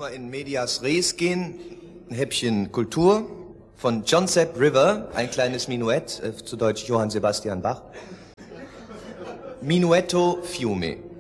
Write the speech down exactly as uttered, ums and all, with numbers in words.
wir in Medias Res gehen. Ein Häppchen Kultur von John Sepp River, ein kleines Menuett, äh, zu Deutsch Johann Sebastian Bach. Minuetto Fiume.